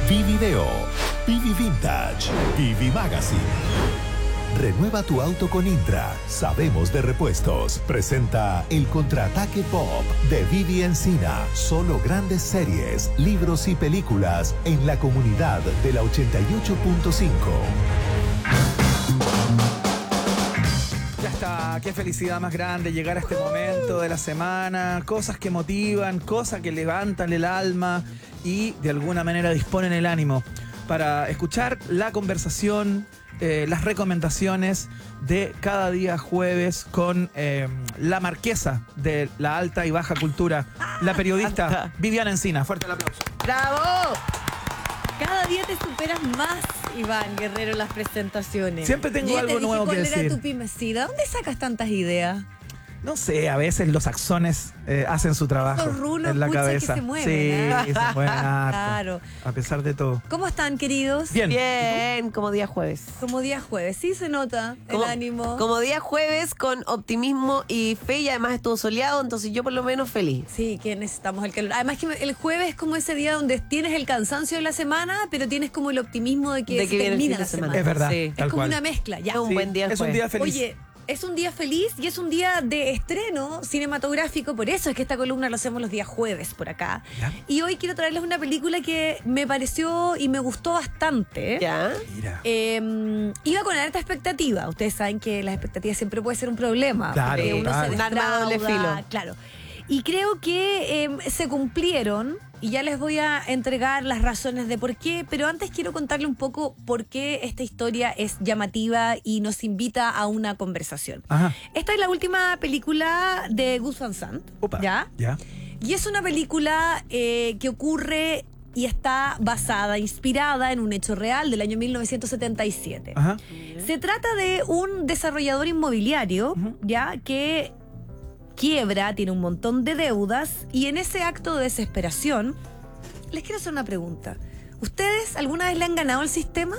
Vivideo, Vivi Vintage, Vivi Magazine. Renueva tu auto con Intra. Sabemos de repuestos. Presenta El Contraataque Pop de Vivi Encina. Solo grandes series, libros y películas en la comunidad de la 88.5. Ya está, qué felicidad más grande llegar a este momento de la semana. Cosas que motivan, cosas que levantan el alma y de alguna manera disponen el ánimo para escuchar la conversación, las recomendaciones de cada día jueves con la marquesa de la alta y baja cultura, la periodista Viviana Encina. Fuerte el aplauso. ¡Bravo! Cada día te superas más, Iván Guerrero, las presentaciones. Siempre tengo Ya algo te nuevo dije que cuál era decir. tu pimecida. ¿Dónde sacas tantas ideas? No sé, a veces los axones hacen su trabajo Esos rulos, en la pucha, que cabeza. se mueven, sí, ¿eh? se mueven harto. Claro. A pesar de todo. ¿Cómo están, queridos? Bien. Bien, como día jueves. Como día jueves. Sí se nota el ánimo. Como día jueves con optimismo y fe, y además estuvo soleado, entonces yo por lo menos feliz. Sí, que necesitamos el calor. Además que el jueves es como ese día donde tienes el cansancio de la semana, pero tienes como el optimismo de que, se viene el termina fin de la semana. semana. Es verdad. Sí. Tal Es como cual. una mezcla, ya. Es un Sí, buen día el es un jueves. día feliz. Oye, es un día feliz y es un día de estreno cinematográfico, por eso es que esta columna lo hacemos los días jueves por acá. Ya. Y hoy quiero traerles una película que me pareció y me gustó bastante. ¿Ya? Mira. Iba con alta expectativa. Ustedes saben que las expectativas siempre puede ser un problema. Claro, porque uno claro. se Un arma de doble defrauda, filo. Claro. Y creo que se cumplieron y ya les voy a entregar las razones de por qué, pero antes quiero contarle un poco por qué esta historia es llamativa y nos invita a una conversación. Ajá. Esta es la última película de Gus Van Sant, Opa. ¿ya? Ya. Y es una película que ocurre y está basada, inspirada en un hecho real del año 1977. Ajá. Se trata de un desarrollador inmobiliario, ya que quiebra, tiene un montón de deudas y en ese acto de desesperación les quiero hacer una pregunta. ¿Ustedes alguna vez le han ganado al sistema?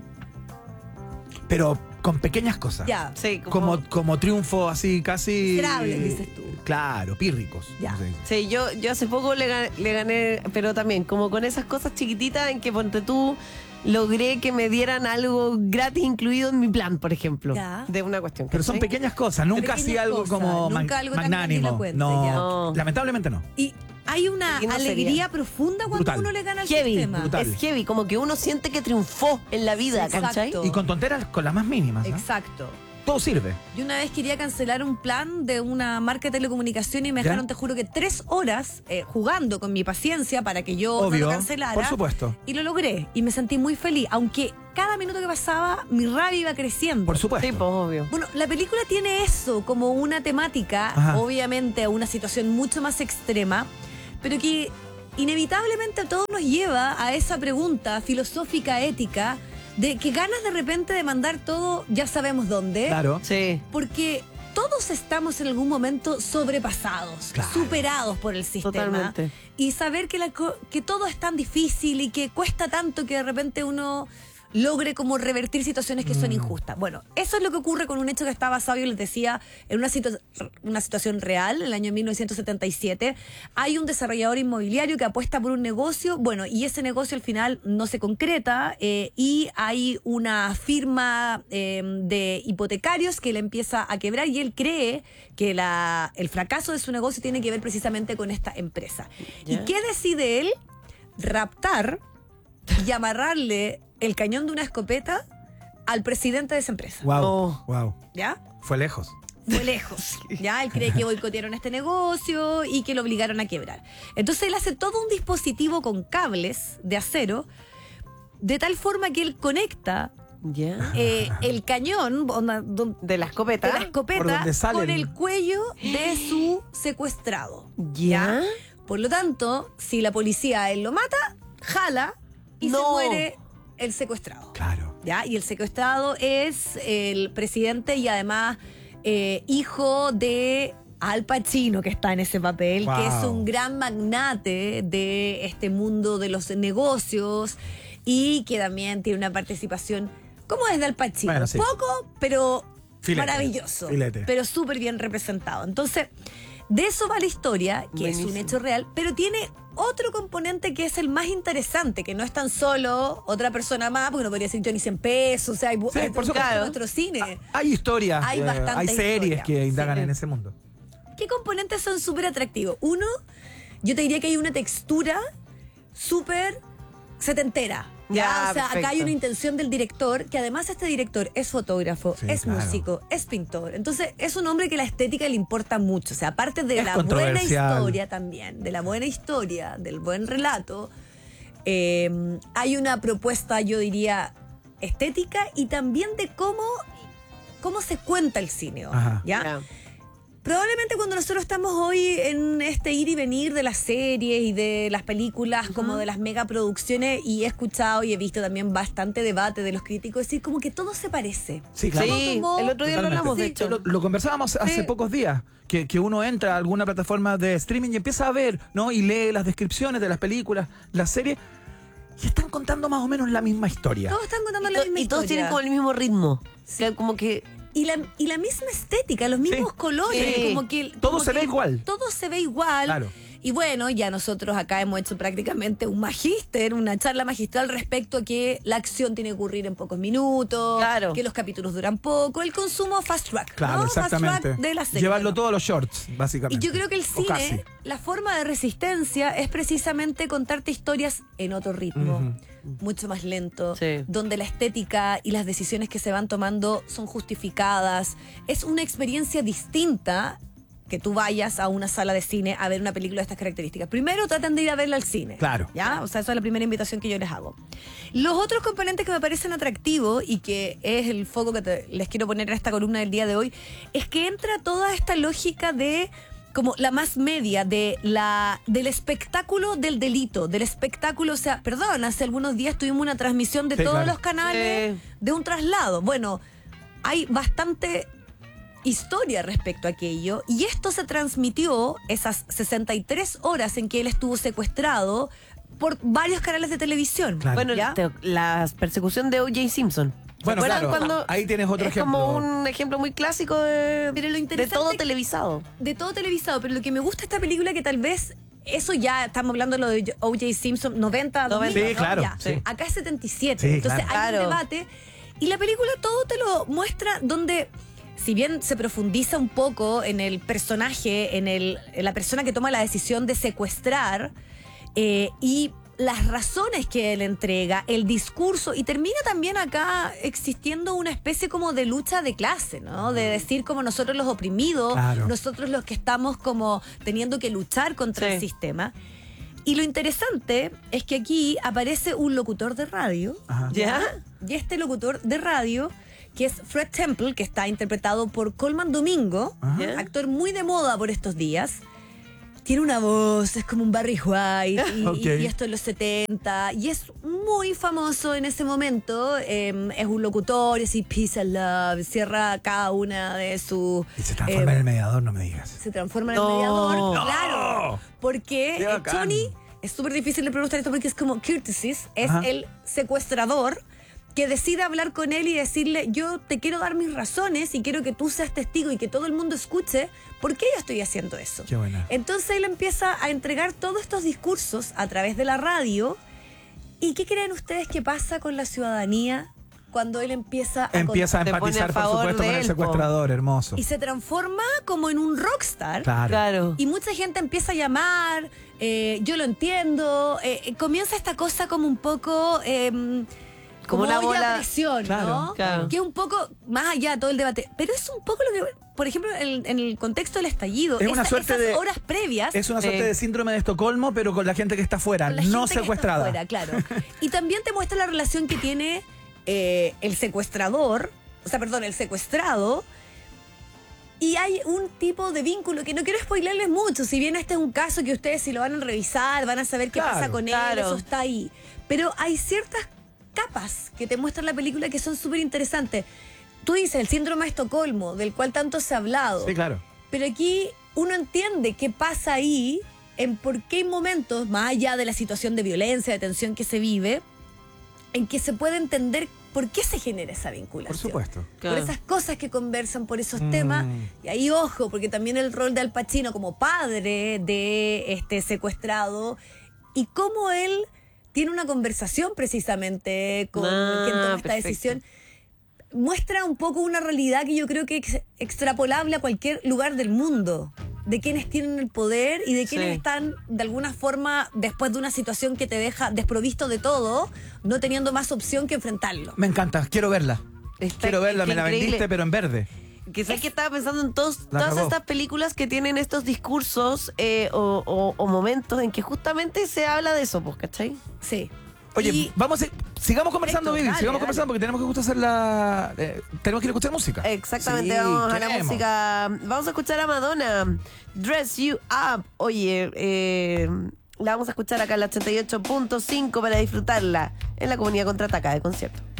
Pero con pequeñas cosas. Ya. Sí, Como triunfo así casi. Miserables, dices tú. Claro, pírricos. Ya. No sé. Sí, yo hace poco le gané, pero también como con esas cosas chiquititas en que ponte tú, logré que me dieran algo gratis incluido en mi plan, por ejemplo. Ya. De una cuestión. Pero son ¿cachai? pequeñas cosas. Nunca Pequeñas hacía algo cosas, como nunca algo tan magnánimo. grandilocuente, No, ya. No. lamentablemente no. Y hay una ¿Y no alegría sería? profunda cuando Brutal. uno le gana al Heavy, sistema. brutal. es heavy, como que uno siente que triunfó en la vida, Exacto. ¿cachai? Y con tonteras, con las más mínimas. ¿eh? Exacto. Todo sirve. Yo una vez quería cancelar un plan de una marca de telecomunicaciones y me ¿Ya? dejaron, te juro que 3 horas jugando con mi paciencia para que yo no Obvio, lo cancelara. por supuesto. Y lo logré y me sentí muy feliz, aunque cada minuto que pasaba mi rabia iba creciendo. Por supuesto. Sí, pues obvio. Bueno, la película tiene eso como una temática, Ajá. obviamente una situación mucho más extrema, pero que inevitablemente a todos nos lleva a esa pregunta filosófica, ética, de que ganas de repente de mandar todo, ya sabemos dónde. Claro. Sí. Porque todos estamos en algún momento sobrepasados, Claro. superados por el sistema. Totalmente. Y saber que todo es tan difícil y que cuesta tanto que de repente uno logre como revertir situaciones que son injustas. Bueno, eso es lo que ocurre con un hecho que está basado, yo les decía, en una situación real, en el año 1977. Hay un desarrollador inmobiliario que apuesta por un negocio, bueno, y ese negocio al final no se concreta y hay una firma de hipotecarios que le empieza a quebrar y él cree que el fracaso de su negocio tiene que ver precisamente con esta empresa. ¿Ya? ¿Y qué decide él? Raptar y amarrarle el cañón de una escopeta al presidente de esa empresa. Wow. Oh. Wow. ¿Ya? Fue lejos. Fue lejos. Ya, él cree que boicotearon este negocio y que lo obligaron a quebrar. Entonces él hace todo un dispositivo con cables de acero, de tal forma que él conecta Ya. el cañón De la escopeta. de la Por escopeta donde sale con el- el cuello de su secuestrado. Ya. Por lo tanto, si la policía a él lo mata, jala y se No. muere el secuestrado. Claro. ¿Ya? Y el secuestrado es el presidente y además hijo de Al Pacino, que está en ese papel, Wow. que es un gran magnate de este mundo de los negocios y que también tiene una participación, como es de Al Pacino, Bueno, sí. poco, pero Filete. maravilloso, Filete. pero súper bien representado. Entonces, de eso va la historia, que es un Buenísimo. hecho real, pero tiene otro componente que es el más interesante, que no es tan solo otra persona más, porque no podría ser Johnny 100 pesos, o sea, hay, Sí, hay por supuesto. nuestro cine. Hay historias, Hay bastante hay series historia. que indagan Sí. en ese mundo. ¿Qué componentes son súper atractivos? Uno, yo te diría que hay una textura súper setentera. Ya, O sea, acá perfecto. hay una intención del director, que además este director es fotógrafo, Sí, es claro. músico, es pintor. Entonces, es un hombre que la estética le importa mucho. O sea, aparte de Es la buena controversial. historia también, de la buena historia, del buen relato, hay una propuesta, yo diría, estética y también de cómo se cuenta el cine. Ajá. ¿Ya? Ya. Probablemente cuando nosotros estamos hoy en este ir y venir de las series y de las películas, como de las megaproducciones, y he escuchado y he visto también bastante debate de los críticos, decir como que todo se parece. Sí, claro. Sí, Como- el otro día lo Totalmente. hablamos, de Sí, hecho. Lo conversábamos hace Sí. pocos días, que uno entra a alguna plataforma de streaming y empieza a ver, ¿no? Y lee las descripciones de las películas, las series, y están contando más o menos la misma historia. Todos están contando la Y, misma y todos historia. tienen como el mismo ritmo. Que como que Y la misma estética, los mismos Sí. colores, Sí. como que Todo como se que ve igual. Todo se ve igual. Claro. Y bueno, ya nosotros acá hemos hecho prácticamente un magíster, una charla magistral respecto a que la acción tiene que ocurrir en pocos minutos, Claro. que los capítulos duran poco, el consumo fast track, Claro, ¿no? exactamente. Fast track de la serie. Llevarlo ¿no? todo a los shorts, Y básicamente. yo creo que el O casi. cine, la forma de resistencia es precisamente contarte historias en otro ritmo, mucho más lento, Sí. donde la estética y las decisiones que se van tomando son justificadas. Es una experiencia distinta que tú vayas a una sala de cine a ver una película de estas características. Primero traten de ir a verla al cine. Claro. ¿Ya? O sea, esa es la primera invitación que yo les hago. Los otros componentes que me parecen atractivos y que es el foco que les quiero poner en esta columna del día de hoy, es que entra toda esta lógica de como la más media del espectáculo del delito, del espectáculo, o sea, perdón, hace algunos días tuvimos una transmisión de Sí, todos claro. los canales Sí. de un traslado. Bueno, hay bastante historia respecto a aquello y esto se transmitió esas 63 horas en que él estuvo secuestrado por varios canales de televisión. Claro. Bueno, ¿Ya? la persecución de O.J. Simpson. ¿Se Bueno, acuerdan claro, cuando ahí tienes otro es como ejemplo. un ejemplo muy clásico de, Pero lo de interesante todo es- televisado. De todo televisado, pero lo que me gusta de esta película que tal vez eso ya estamos hablando de lo de O.J. Simpson 90, 2000, Sí, ¿no? claro, Ya. sí. Acá es 77. Sí, Entonces claro. hay Claro. un debate y la película todo te lo muestra donde si bien se profundiza un poco en el personaje, en la persona que toma la decisión de secuestrar y las razones que él entrega, el discurso, y termina también acá existiendo una especie como de lucha de clase, ¿no? De decir como nosotros los oprimidos, Claro. nosotros los que estamos como teniendo que luchar contra Sí. el sistema. Y lo interesante es que aquí aparece un locutor de radio, Ajá. ¿Ya? y este locutor de radio, que es Fred Temple, que está interpretado por Colman Domingo, Ajá. actor muy de moda por estos días. Tiene una voz, es como un Barry White, y, Ok. y esto en los 70, y es muy famoso en ese momento. Es un locutor, y así, peace and love, cierra cada una de sus... Y se transforma en el mediador, no me digas. Se transforma en el No. mediador, No. claro. Porque Qué bacán. Tony, es súper difícil de pronunciar esto porque es como Curtis, es Ajá. el secuestrador que decide hablar con él y decirle, yo te quiero dar mis razones y quiero que tú seas testigo y que todo el mundo escuche por qué yo estoy haciendo eso. Qué buena. Entonces él empieza a entregar todos estos discursos a través de la radio. ¿Y qué creen ustedes que pasa con la ciudadanía cuando él empieza a Empieza a Te pone empatizar, a por favor supuesto, de con el él, po. secuestrador, hermoso. y se transforma como en un rockstar? Claro. Claro. Y mucha gente empieza a llamar, yo lo entiendo, comienza esta cosa como un poco... Como una olla bola- a presión, Claro, ¿no? claro. Que es un poco más allá de todo el debate. Pero es un poco lo que, por ejemplo, en el contexto del estallido, Es una suerte esas de- horas previas... Es una suerte de síndrome de Estocolmo, pero con la gente que está afuera, con la no gente que está secuestrada. afuera, claro. Y también te muestra la relación que tiene el secuestrador, o sea, perdón, el secuestrado. Y hay un tipo de vínculo que no quiero spoilerles mucho, si bien este es un caso que ustedes si lo van a revisar, van a saber qué Claro, pasa con él, claro. eso está ahí. Pero hay ciertas capas que te muestran la película que son súper interesantes. Tú dices el síndrome de Estocolmo, del cual tanto se ha hablado. Sí, claro. Pero aquí uno entiende qué pasa ahí, en por qué hay momentos, más allá de la situación de violencia, de tensión que se vive, en que se puede entender por qué se genera esa vinculación. Por supuesto. Por Claro. esas cosas que conversan, por esos temas. Y ahí, ojo, porque también el rol de Al Pacino como padre de este secuestrado y cómo él tiene una conversación precisamente con quien toma esta perfecto. decisión. Muestra un poco una realidad que yo creo que es extrapolable a cualquier lugar del mundo, de quienes tienen el poder y de quienes Sí. están de alguna forma después de una situación que te deja desprovisto de todo, no teniendo más opción que enfrentarlo. Me encanta, quiero verla. Está- Quiero verla, está me la increíble. vendiste, pero en verde. Que sé que estaba pensando en todas cagó. estas películas que tienen estos discursos o momentos en que justamente se habla de eso, pues, ¿cachai? Sí. Oye, Y- sigamos conversando, Perfecto, Vivi, dale, sigamos dale. conversando porque tenemos que justo hacer tenemos que ir a escuchar música. Exactamente, Sí, vamos a la queremos. música. Vamos a escuchar a Madonna, Dress You Up. Oye, la vamos a escuchar acá en la 88.5 para disfrutarla en la comunidad Contraataca de concierto.